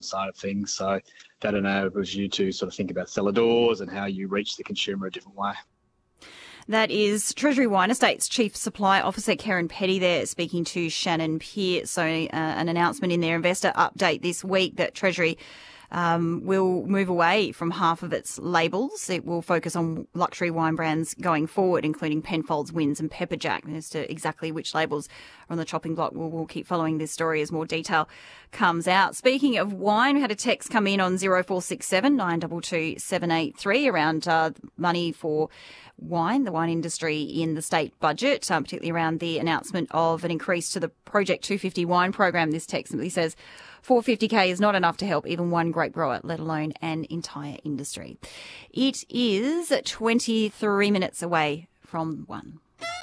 side of things. So that enables you to sort of think about cellar doors and how you reach the consumer a different way. That is Treasury Wine Estates Chief Supply Officer Karen Petty there speaking to Shannon Pearce. So an announcement in their investor update this week that Treasury will move away from half of its labels. It will focus on luxury wine brands going forward, including Penfolds, Wynns and Pepperjack. As to exactly which labels are on the chopping block, we'll keep following this story as more detail comes out. Speaking of wine, we had a text come in on 0467 922 783 around money for wine, the wine industry in the state budget, particularly around the announcement of an increase to the Project 250 wine program. This text simply says, $450K is not enough to help even one grape grower, let alone an entire industry. It is 23 minutes away from 1.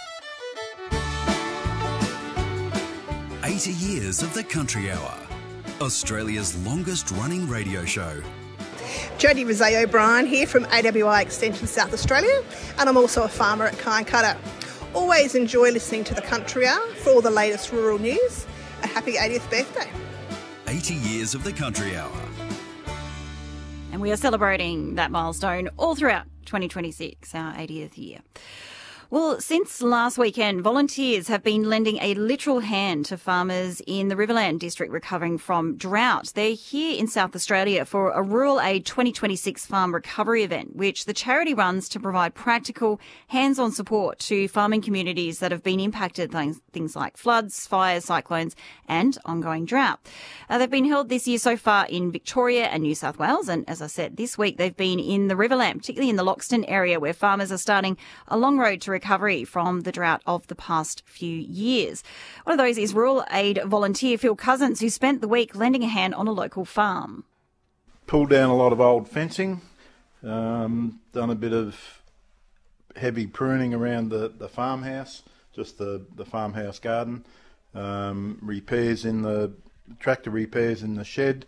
80 years of the Country Hour, Australia's longest running radio show. Jodie Rosé O'Brien here from AWI Extension South Australia, and I'm also a farmer at Kyancutter. Always enjoy listening to the Country Hour for all the latest rural news. A happy 80th birthday. 80 years of the Country Hour. And we are celebrating that milestone all throughout 2026, our 80th year. Well, since last weekend, volunteers have been lending a literal hand to farmers in the Riverland district recovering from drought. They're here in South Australia for a Rural Aid 2026 farm recovery event, which the charity runs to provide practical, hands-on support to farming communities that have been impacted by things like floods, fires, cyclones and ongoing drought. They've been held this year so far in Victoria and New South Wales. And as I said, this week they've been in the Riverland, particularly in the Loxton area, where farmers are starting a long road to recovery from the drought of the past few years. One of those is Rural Aid volunteer Phil Cousins, who spent the week lending a hand on a local farm. Pulled down a lot of old fencing, done a bit of heavy pruning around the farmhouse, just the farmhouse garden, repairs in the tractor repairs in the shed,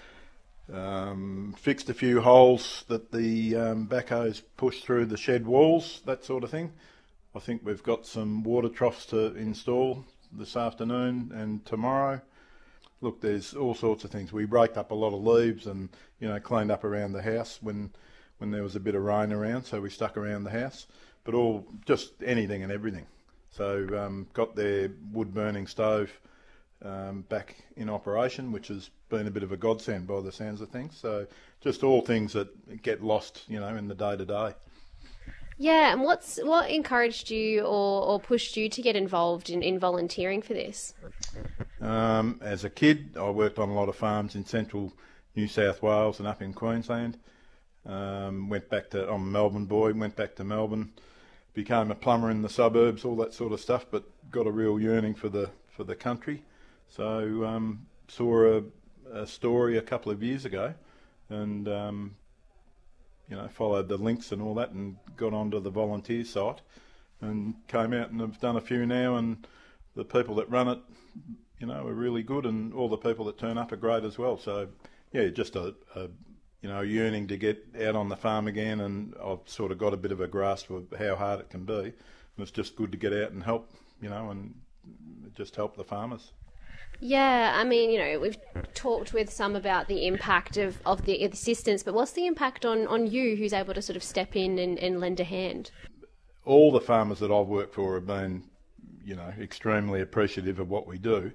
fixed a few holes that the backhoes pushed through the shed walls, that sort of thing. I think we've got some water troughs to install this afternoon and tomorrow. Look, there's all sorts of things. We raked up a lot of leaves and, cleaned up around the house when there was a bit of rain around, so we stuck around the house. But all, just anything and everything. So got their wood-burning stove back in operation, which has been a bit of a godsend by the sounds of things. So just all things that get lost, in the day-to-day. Yeah, and what encouraged you or pushed you to get involved in volunteering for this? As a kid, I worked on a lot of farms in central New South Wales and up in Queensland. I'm a Melbourne boy, went back to Melbourne, became a plumber in the suburbs, all that sort of stuff, but got a real yearning for the country. So saw a story a couple of years ago and followed the links and all that and got onto the volunteer site and came out and have done a few now, and the people that run it, are really good, and all the people that turn up are great as well. So, yeah, just a yearning to get out on the farm again, and I've sort of got a bit of a grasp of how hard it can be, and it's just good to get out and help, and just help the farmers. Yeah, I mean, we've talked with some about the impact of the assistance, but what's the impact on you, who's able to sort of step in and lend a hand? All the farmers that I've worked for have been, extremely appreciative of what we do,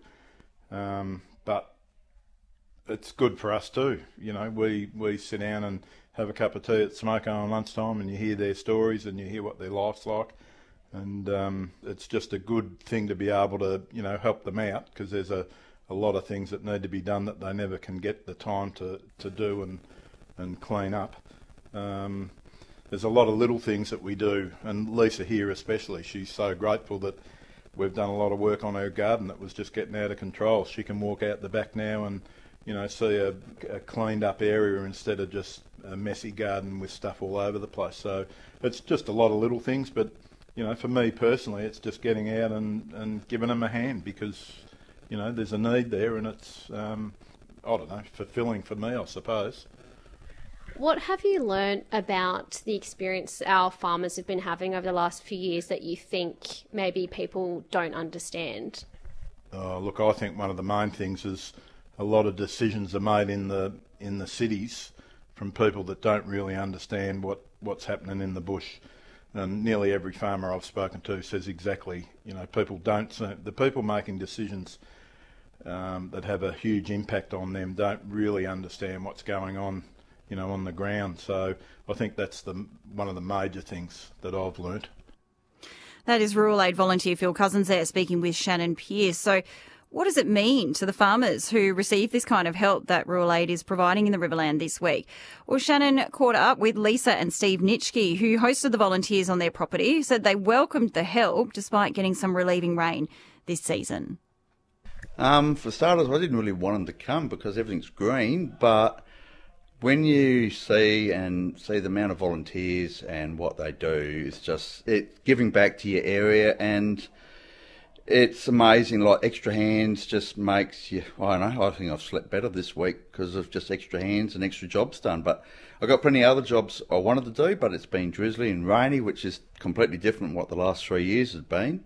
but it's good for us too. We sit down and have a cup of tea at Smoko on lunchtime, and you hear their stories and you hear what their life's like. And it's just a good thing to be able to, help them out, because there's a lot of things that need to be done that they never can get the time to do and clean up. There's a lot of little things that we do, and Lisa here especially, she's so grateful that we've done a lot of work on her garden that was just getting out of control. She can walk out the back now and, see a cleaned up area instead of just a messy garden with stuff all over the place. So it's just a lot of little things, but for me personally, it's just getting out and giving them a hand, because, there's a need there, and it's, fulfilling for me, I suppose. What have you learnt about the experience our farmers have been having over the last few years that you think maybe people don't understand? Look, I think one of the main things is a lot of decisions are made in the cities from people that don't really understand what's happening in the bush. And nearly every farmer I've spoken to says exactly, the people making decisions that have a huge impact on them don't really understand what's going on, on the ground. So I think that's one of the major things that I've learnt. That is Rural Aid volunteer Phil Cousins there speaking with Shannon Pearce. So what does it mean to the farmers who receive this kind of help that Rural Aid is providing in the Riverland this week? Well, Shannon caught up with Lisa and Steve Nitschke, who hosted the volunteers on their property, who said they welcomed the help despite getting some relieving rain this season. For starters, I didn't really want them to come because everything's green, but when you see the amount of volunteers and what they do, it's giving back to your area, and it's amazing. Like, extra hands just makes you, I don't know, I think I've slept better this week because of just extra hands and extra jobs done. But I've got plenty of other jobs I wanted to do, but it's been drizzly and rainy, which is completely different from what the last 3 years has been.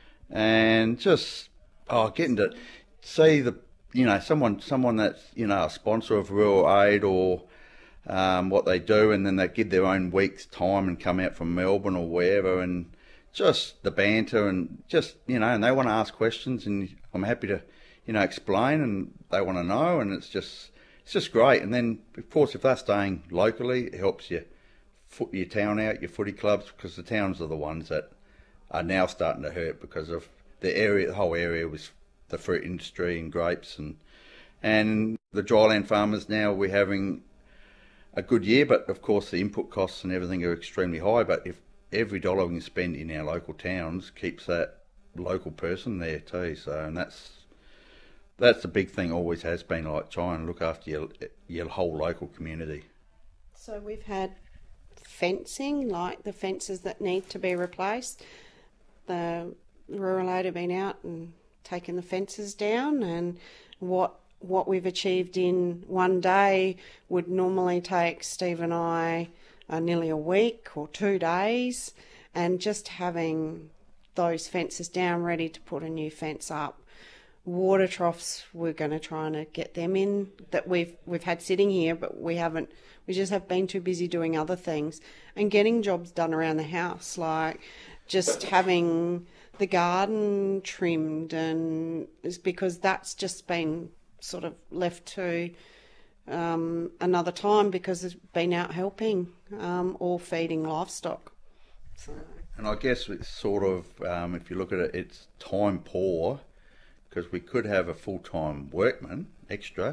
And just, getting to see someone that's, a sponsor of Rural Aid or what they do, and then they give their own week's time and come out from Melbourne or wherever, and just the banter and just, and they want to ask questions, and I'm happy to, explain, and they want to know, and it's just great. And then, of course, if they're staying locally, it helps you foot your town out, your footy clubs, because the towns are the ones that are now starting to hurt because of the whole area was the fruit industry and grapes, and the dryland farmers. Now we're having a good year, but of course the input costs and everything are extremely high. But if every dollar we can spend in our local towns keeps that local person there too, and that's the big thing, always has been, like, try and look after your whole local community. So we've had fencing, like the fences that need to be replaced. The Rural Aid have been out and taken the fences down, and what we've achieved in one day would normally take Steve and I nearly a week or 2 days, and just having those fences down ready to put a new fence up. Water troughs, we're going to try and get them in, that we've had sitting here, but we just have been too busy doing other things and getting jobs done around the house, like just having the garden trimmed, and it's because that's just been sort of left to another time because it's been out helping or feeding livestock. So. And I guess it's sort of, if you look at it, it's time poor, because we could have a full-time workman extra,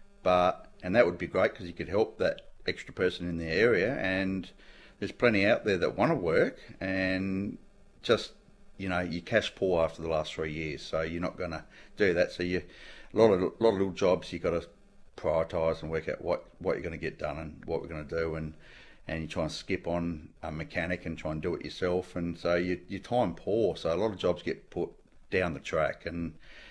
and that would be great because you could help that extra person in the area, and there's plenty out there that want to work, and just, you're cash poor after the last 3 years, so you're not going to do that. So a lot of little jobs you've got to prioritise and work out what you're going to get done and what we're going to do, and you try and skip on a mechanic and try and do it yourself, and so you're time poor, so a lot of jobs get put down the track, and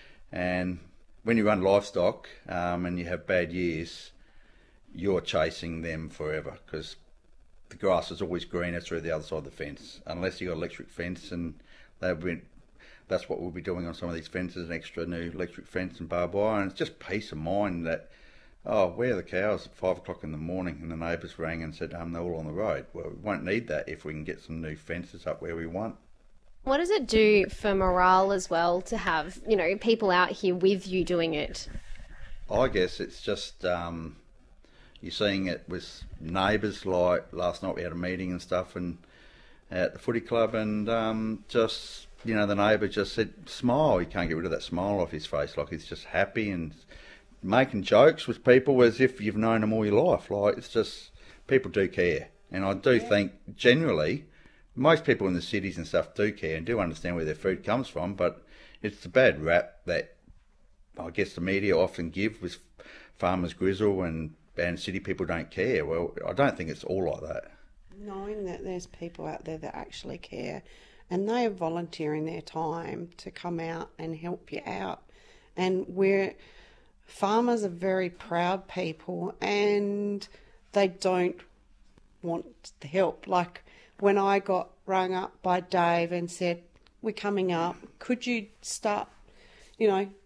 when you run livestock and you have bad years, you're chasing them forever because the grass is always greener through the other side of the fence, unless you've got electric fence, and that's what we'll be doing on some of these fences, an extra new electric fence and barbed wire, and it's just peace of mind that, where are the cows at 5 o'clock in the morning? And the neighbours rang and said, they're all on the road. Well, we won't need that if we can get some new fences up where we want. What does it do for morale as well to have, people out here with you doing it? I guess it's just, you're seeing it with neighbours, like last night we had a meeting and stuff and at the footy club, and just, the neighbour just said, smile, you can't get rid of that smile off his face, like he's just happy and making jokes with people as if you've known them all your life. Like, it's just, people do care, and I do think generally most people in the cities and stuff do care and do understand where their food comes from, but it's the bad rap that I guess the media often give with farmers grizzle and city people don't care. Well, I don't think it's all like that. Knowing that there's people out there that actually care, and they are volunteering their time to come out and help you out, and farmers are very proud people, and they don't want the help. Like, when I got rung up by Dave and said, we're coming up, could you start,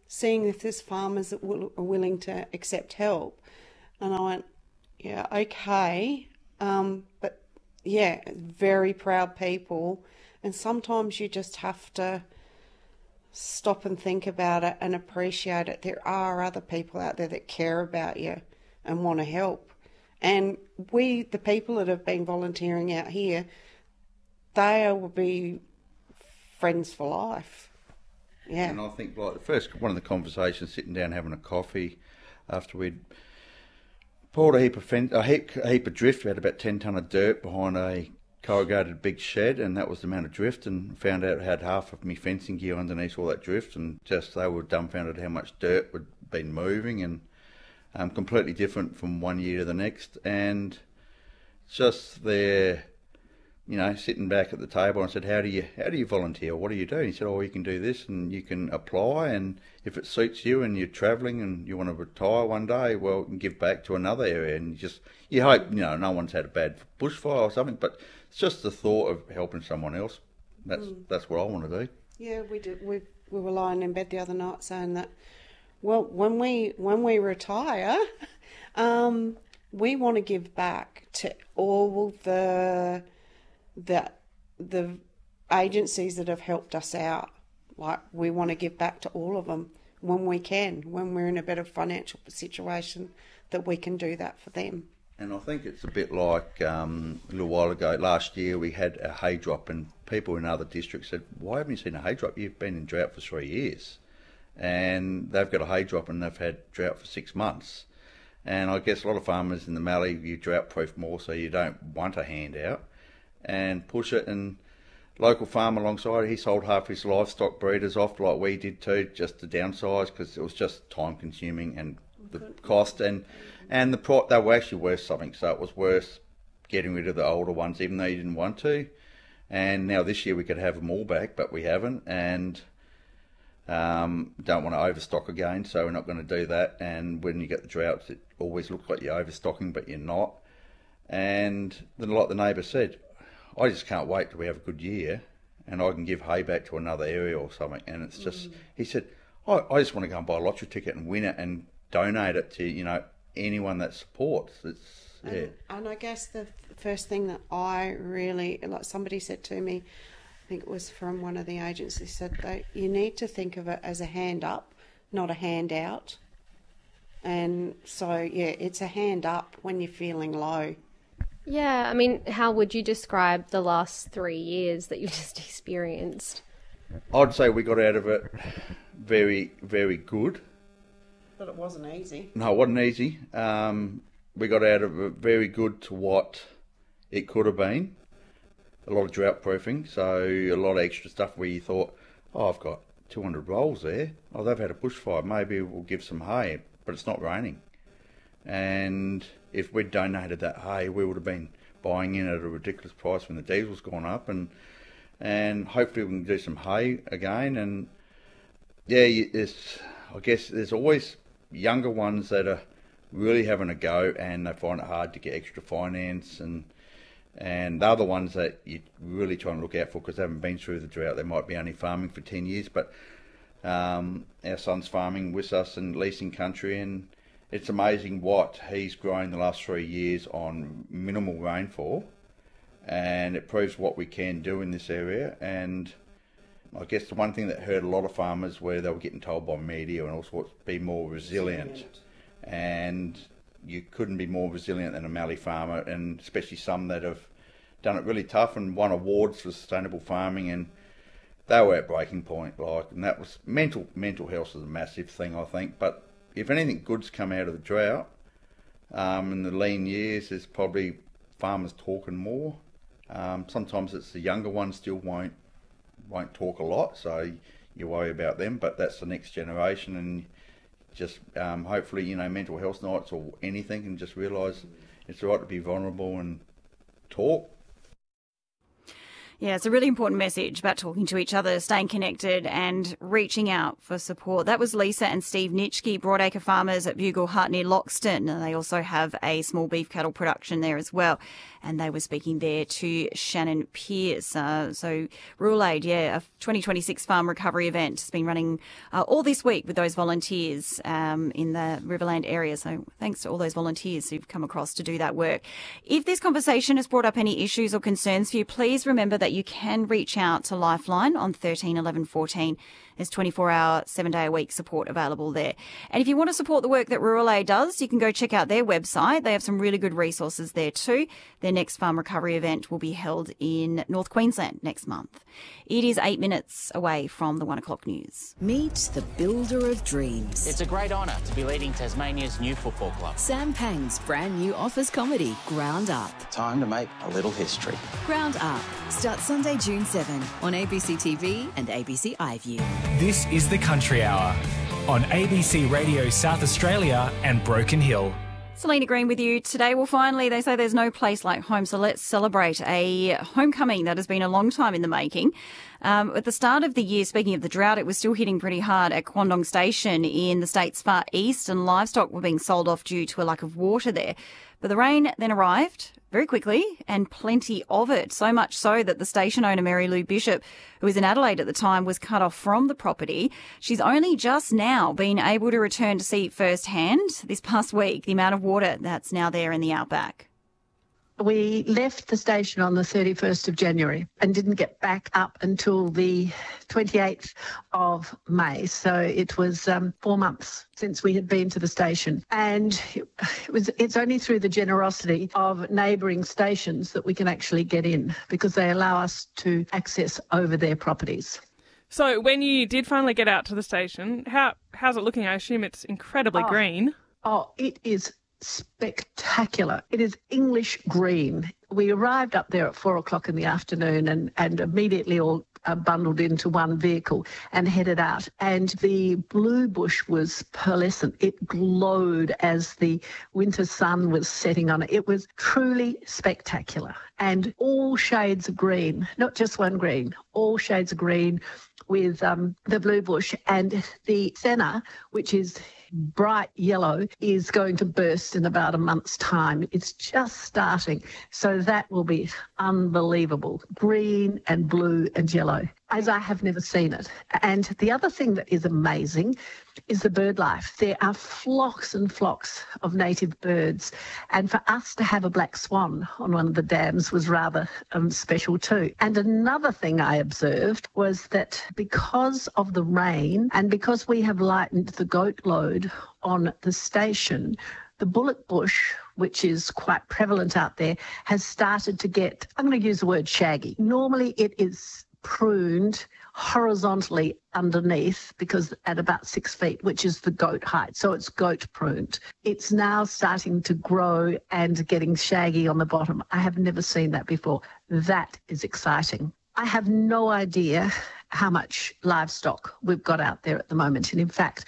seeing if there's farmers that are willing to accept help. And I went, yeah, okay. But yeah, very proud people. And sometimes you just have to stop and think about it and appreciate it. There are other people out there that care about you and want to help. And we, the people that have been volunteering out here, they will be friends for life. Yeah. And I think like the first one of the conversations, sitting down having a coffee after we'd poured a heap of drift. We had about 10 tonne of dirt behind a corrugated big shed, and that was the amount of drift, and found out I had half of my fencing gear underneath all that drift, and just they were dumbfounded how much dirt had been moving, and completely different from one year to the next. And just there, you know, sitting back at the table, and I said, how do you volunteer? What do you do? And he said, oh, you can do this and you can apply, and if it suits you and you're travelling and you want to retire one day, well, you can give back to another area. And you hope, you know, no one's had a bad bushfire or something, but it's just the thought of helping someone else. That's what I want to do. Yeah, we do. We were lying in bed the other night saying that, well, when we retire, we want to give back to all the agencies that have helped us out. Like, we want to give back to all of them when we can, when we're in a better financial situation, that we can do that for them. And I think it's a bit like a little while ago, last year, we had a hay drop, and people in other districts said, why haven't you seen a hay drop? You've been in drought for 3 years. And they've got a hay drop and they've had drought for 6 months. And I guess a lot of farmers in the Mallee, you drought-proof more, so you don't want a handout, and push it. And local farm alongside, he sold half his livestock breeders off like we did too, just to downsize, because it was just time-consuming and the cost. And the price, they were actually worth something, so it was worth getting rid of the older ones, even though you didn't want to. And now this year we could have them all back, but we haven't, and don't want to overstock again, so we're not going to do that. And when you get the droughts, it always looks like you're overstocking, but you're not. And then, like the neighbour said, I just can't wait till we have a good year and I can give hay back to another area or something. And it's just, he said, I just want to go and buy a lottery ticket and win it and donate it to, you know, anyone that supports. And I guess the first thing that I really, like somebody said to me, I think it was from one of the agencies, said that you need to think of it as a hand up, not a handout. And so, yeah, it's a hand up when you're feeling low. Yeah, I mean, how would you describe the last 3 years that you've just experienced? I'd say we got out of it very, very good. But it wasn't easy. No, it wasn't easy. We got out of it very good to what it could have been. A lot of drought proofing, so a lot of extra stuff where you thought, oh, I've got 200 rolls there. Oh, they've had a bushfire. Maybe we'll give some hay, but it's not raining. And if we'd donated that hay, we would have been buying in at a ridiculous price when the diesel's gone up, and hopefully we can do some hay again. And yeah, I guess there's always younger ones that are really having a go, and they find it hard to get extra finance, and they're the ones that you really try and look out for because they haven't been through the drought. They might be only farming for 10 years, but our son's farming with us and leasing country, and it's amazing what he's grown the last 3 years on minimal rainfall, and it proves what we can do in this area. And I guess the one thing that hurt a lot of farmers where they were getting told by media and all sorts, be more resilient. And you couldn't be more resilient than a Mallee farmer, and especially some that have done it really tough and won awards for sustainable farming, and they were at breaking point. And that was mental health is a massive thing, I think. But if anything good's come out of the drought, in the lean years, there's probably farmers talking more. Sometimes it's the younger ones still won't talk a lot, so you worry about them, but that's the next generation. And just hopefully, you know, mental health nights or anything, and just realise it's right to be vulnerable and talk. Yeah, it's a really important message about talking to each other, staying connected and reaching out for support. That was Lisa and Steve Nitschke, Broadacre farmers at Bugle Hut near Loxton. And they also have a small beef cattle production there as well. And they were speaking there to Shannon Pearce. So Rural Aid, a 2026 farm recovery event has been running all this week with those volunteers in the Riverland area. So thanks to all those volunteers who've come across to do that work. If this conversation has brought up any issues or concerns for you, please remember that you can reach out to Lifeline on 13 11 14. There's 24-hour, 7-day-a-week support available there. And if you want to support the work that Rural Aid does, you can go check out their website. They have some really good resources there too. Their next farm recovery event will be held in North Queensland next month. It is 8 minutes away from the 1 o'clock news. Meet the builder of dreams. It's a great honour to be leading Tasmania's new football club. Sam Pang's brand new office comedy, Ground Up. Time to make a little history. Ground Up starts Sunday, June 7 on ABC TV and ABC iView. This is the Country Hour on ABC Radio South Australia and Broken Hill. Selena Green with you today. Well, finally, they say there's no place like home, so let's celebrate a homecoming that has been a long time in the making. At the start of the year, speaking of the drought, it was still hitting pretty hard at Quandong Station in the state's far east, and livestock were being sold off due to a lack of water there. But the rain then arrived very quickly and plenty of it, so much so that the station owner, Mary Lou Bishop, who was in Adelaide at the time, was cut off from the property. She's only just now been able to return to see firsthand this past week the amount of water that's now there in the outback. We left the station on the 31st of January and didn't get back up until the 28th of May. So it was 4 months since we had been to the station. And it's only through the generosity of neighbouring stations that we can actually get in, because they allow us to access over their properties. So when you did finally get out to the station, how's it looking? I assume it's incredibly green. Oh, it is spectacular. It is English green. We arrived up there at 4 o'clock in the afternoon and immediately all bundled into one vehicle and headed out. And the blue bush was pearlescent. It glowed as the winter sun was setting on it. It was truly spectacular. And all shades of green, not just one green, all shades of green with the blue bush. And the senna, which is bright yellow, is going to burst in about a month's time. It's just starting. So that will be unbelievable. Green and blue and yellow, as I have never seen it. And the other thing that is amazing is the bird life. There are flocks and flocks of native birds. And for us to have a black swan on one of the dams was rather special too. And another thing I observed was that because of the rain and because we have lightened the goat load on the station, the bullock bush, which is quite prevalent out there, has started to get, I'm going to use the word shaggy. Normally it is pruned horizontally underneath, because at about 6 feet, which is the goat height. So it's goat pruned. It's now starting to grow and getting shaggy on the bottom. I have never seen that before. That is exciting. I have no idea how much livestock we've got out there at the moment. And in fact,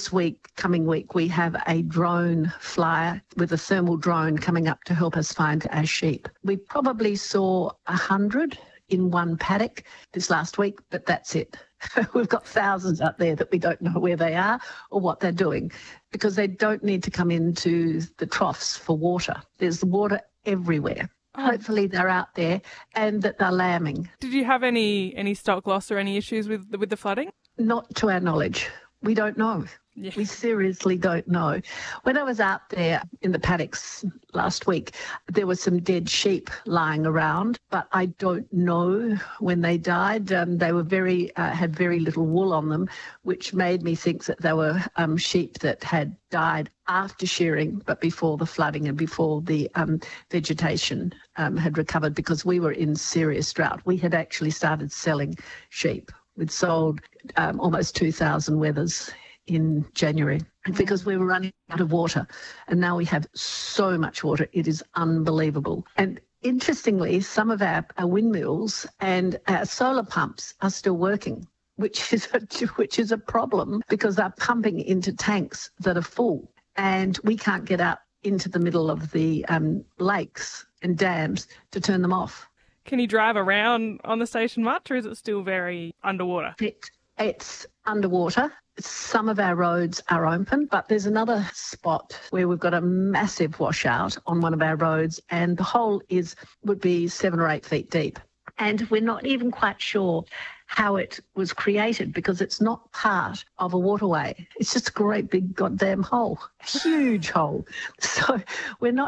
coming week, we have a drone flyer with a thermal drone coming up to help us find our sheep. We probably saw 100 in one paddock this last week, but that's it. We've got thousands out there that we don't know where they are or what they're doing, because they don't need to come into the troughs for water. There's water everywhere. Hopefully they're out there and that they're lambing. Did you have any stock loss or any issues with the flooding? Not to our knowledge. We don't know. Yeah. We seriously don't know. When I was out there in the paddocks last week, there were some dead sheep lying around, but I don't know when they died. They were had very little wool on them, which made me think that they were sheep that had died after shearing, but before the flooding and before the vegetation had recovered, because we were in serious drought. We had actually started selling sheep. We'd sold almost 2,000 wethers in January because we were running out of water, and now we have so much water. It is unbelievable. And interestingly, some of our windmills and our solar pumps are still working, which is a problem, because they're pumping into tanks that are full, and we can't get out into the middle of the lakes and dams to turn them off. Can you drive around on the station much, or is it still very underwater? It's underwater. Some of our roads are open, but there's another spot where we've got a massive washout on one of our roads, and the hole would be 7 or 8 feet deep. And we're not even quite sure how it was created because it's not part of a waterway. It's just a great big goddamn hole, huge hole. So we're not